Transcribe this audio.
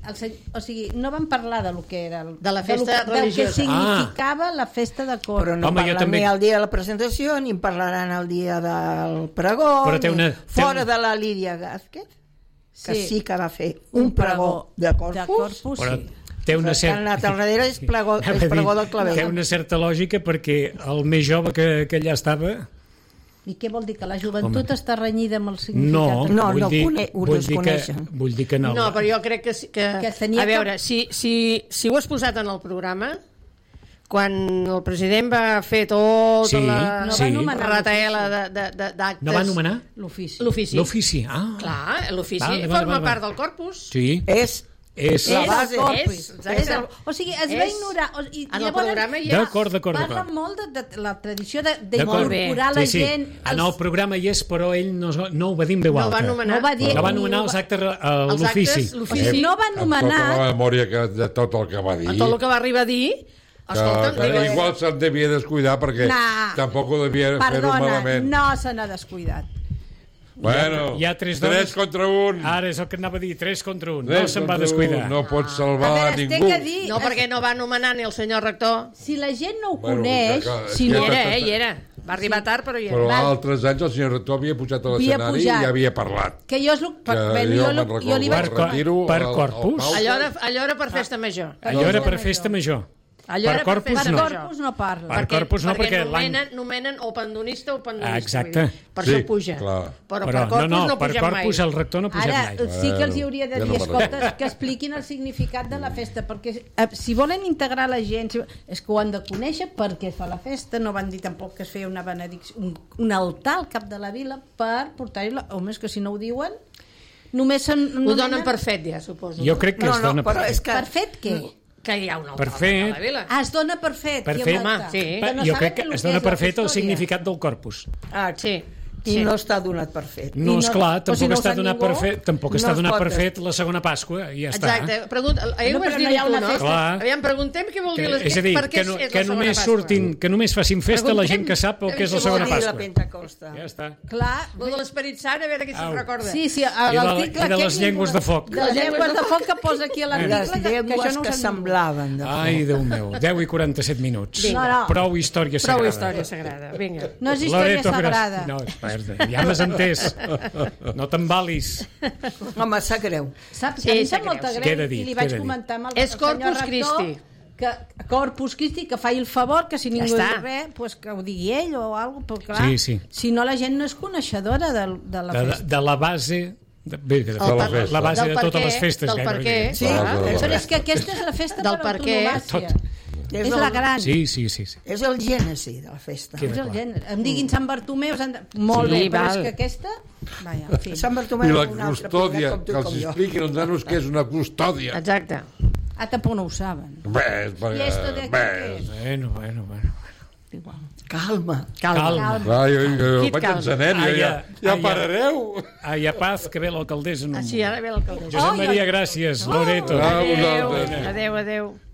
o sigui, no van parlar de lo que era... De la festa religiosa. Del que significava la festa de Corpus. Però no parlen ni el dia de la presentació, ni en parlaran el dia del pregó, fora de la Lídia Gázquez, que sí que va fer un pregó de Corpus. Però té una certa... Han anat al darrere és pregó del Clavell. Té una certa lògica perquè el més jove que allà estava... I què vol dir? Que la joventut està renyida amb el significat? No, ho desconeixen. Vull dir que no. No, però jo crec que a veure, si ho has posat en el programa, quan el president va fer tota la retaela d'actes... No va anomenar? L'ofici. Clar, l'ofici forma part del corpus. Sí. És la base. O sigui, es va ignorar. En el programa hi és. D'acord. Parla molt de la tradició d'incorporar la gent. En el programa hi és, però ell no ho va dir en veu alta. No va anomenar els actes a l'ofici. No va anomenar... Amb tota la memòria de tot el que va dir. Tot el que va arribar a dir... Igual se'n devia descuidar perquè tampoc ho devia fer-ho malament. No se n'ha descuidat. Bueno, hi ha 3 contra 1. Ara és el que anava a dir, 3 contra 1. No se'n va descuidar. No pot salvar a ningú. No, perquè no va anomenar ni el senyor rector. Si la gent no ho coneix... Hi era. Va arribar tard, però hi era. Però altres anys el senyor rector havia pujat a l'escenari i havia parlat. Que jo li vaig... Per Corpus? Allò era per festa major. Allò era per festa major. Per Corpus no parla. Per Corpus no, perquè nomenen o pendonista o pendonista. Exacte. Per això puja. Però per Corpus no puja mai. Per Corpus el rector no puja mai. Ara sí que els hauria de dir, escolta, que expliquin el significat de la festa, perquè si volen integrar la gent, és que ho han de conèixer perquè fa la festa. No van dir tampoc que es feia una benedicció, un altar al cap de la vila per portar-hi... Home, és que si no ho diuen... Ho donen per fet, ja, suposo. Jo crec que es dona per fet. Per fet què? Que hi ha un altar a la vila. Es dona per fet. Jo crec que es dona per fet el significat del corpus. Sí. I no està donat per fet. No, esclar, tampoc està donat per fet, la segona Pasqua, i ja està. Exacte. Ahir ho vas dir tu, no? Aviam, preguntem què vol dir és a dir, que només facin festa la gent que sap el que és la segona Pasqua. Ja està. Clar, vol de l'Esperit Sant, a veure qui se'n recorda. Sí, i de les llengües de foc. De les llengües de foc que posa aquí a l'article. Les llengües que semblaven de foc. Ai, Déu meu, 10 i 47 minuts. Prou història sagrada. Prou història sagrada, vinga. No és història sagrada. No, ja m'has entès. No t'embalis. Home, sap greu. Saps que em sap molta greu i li vaig comentar amb el senyor rector que Corpus Christi, que faci el favor que si ningú diu res, pues que ho digui ell o alguna cosa, clar, si no la gent no és coneixedora de la festa. De la base... la base de totes les festes. Del per què. Però és que aquesta és la festa per autonomàcia. És la gran. Sí. És el gènesi de la festa. Em diguin Sant Bartomeu, molt bé, però és que aquesta... Sant Bartomeu i la custòdia, que els expliquin als nanos què és una custòdia. Exacte. Tampoc no ho saben. Bueno. Calma. Jo vaig encenent, ja parareu. Hi ha paz, que ve l'alcaldessa. Sí, ara ve l'alcaldessa. Josep Maria, gràcies. Loreto. Adéu.